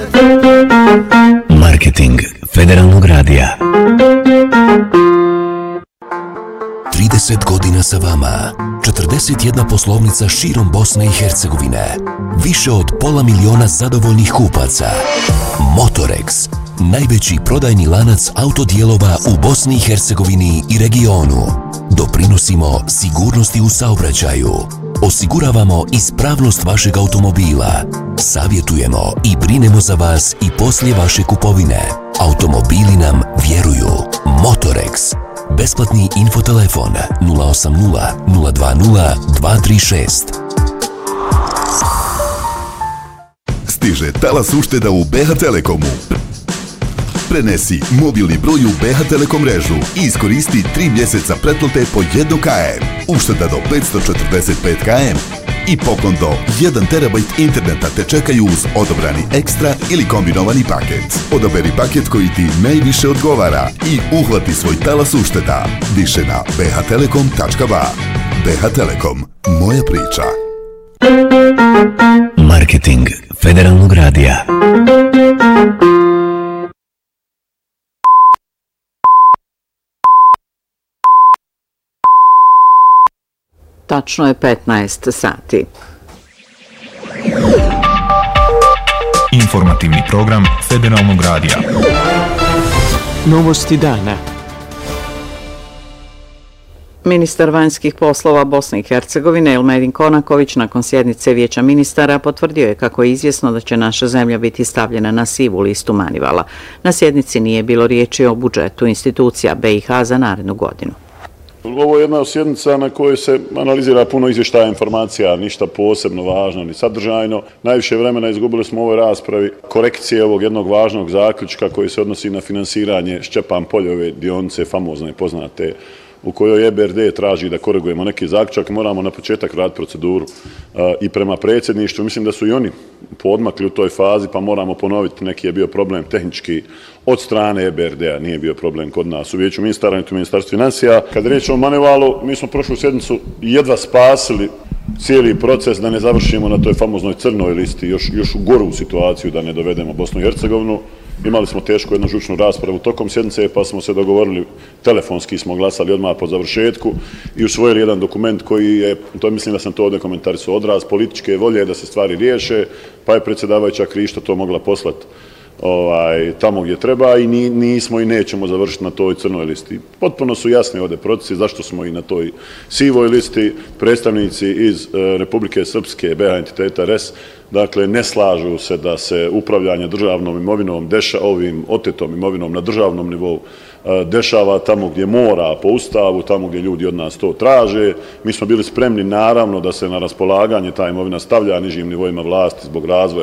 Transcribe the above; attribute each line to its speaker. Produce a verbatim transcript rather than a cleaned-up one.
Speaker 1: Marketing Federalnog radija. trideset godina sa vama. četrdeset jedna poslovnica širom Bosne i Hercegovine. Više od pola miliona zadovoljnih kupaca. Motorex, najveći prodajni lanac autodijelova u Bosni i Hercegovini i regionu. Doprinosimo sigurnosti u saobraćaju. Osiguravamo ispravnost vašeg automobila. Savjetujemo i brinemo za vas i poslije vaše kupovine. Automobili nam vjeruju. Motorex. Besplatni infotelefon nula osam nula nula dva nula dva tri šest.
Speaker 2: Stiže talas ušteda u B H Telekomu. Prenesi mobilni broj u B H Telekom mrežu i iskoristi tri mjeseca pretplate po jedan kilometar. Ušteda do petsto četrdeset pet kilometara i poklon do jedan terabajt interneta te čekaju uz odabrani ekstra ili kombinovani paket. Odaberi paket koji ti najviše odgovara i uhvati svoj talas ušteda. Više na b h telekom tačka b a. B H Telekom, moja priča.
Speaker 1: Marketing Federalnog radija.
Speaker 3: Tačno je petnaest sati.
Speaker 4: Informativni program Federalnog radija.
Speaker 5: Novosti dana.
Speaker 3: Ministar vanjskih poslova Bosne i Hercegovine Elmedin Konaković nakon sjednice Vijeća ministara potvrdio je kako je izvjesno da će naša zemlja biti stavljena na sivu listu Manivala. Na sjednici nije bilo riječi o budžetu institucija B i H za narednu godinu.
Speaker 6: Ovo je jedna od sjednica na kojoj se analizira puno izvještaja informacija, ništa posebno važno ni sadržajno. Najviše vremena izgubili smo u ovoj raspravi korekcije ovog jednog važnog zaključka koji se odnosi na finansiranje Šćepan Poljove dionice, famozne i poznate, u kojoj E B R D traži da korigujemo neki zaključak. Moramo na početak raditi proceduru i prema predsjedništvu. Mislim da su i oni podmakli u toj fazi, pa moramo ponoviti. Neki je bio problem tehnički od strane E B R D-a, nije bio problem kod nas u Vijeću ministara, niti u Ministarstvu financija. Kad je riječ o Manivalu, mi smo prošlu sjednicu jedva spasili cijeli proces da ne završimo na toj famoznoj crnoj listi, još, još u goru situaciju da ne dovedemo Bosnu i Hercegovinu. Imali smo tešku jednu žučnu raspravu tokom sjednice, pa smo se dogovorili, telefonski smo glasali odmah po završetku i usvojili jedan dokument koji je, to mislim da sam to ovdje komentarisao, odraz političke volje da se stvari riješe, pa je predsjedavajuća Krišto to mogla poslati ovaj, tamo gdje treba i ni, nismo i nećemo završiti na toj crnoj listi. Potpuno su jasni ovdje procesi zašto smo i na toj sivoj listi. Predstavnici iz e, Republike Srpske, B H entiteta R E S, dakle, ne slažu se da se upravljanje državnom imovinom, deša, ovim otetom imovinom na državnom nivou e, dešava tamo gdje mora po ustavu, tamo gdje ljudi od nas to traže. Mi smo bili spremni naravno da se na raspolaganje ta imovina stavlja nižim nivoima vlasti zbog razvoja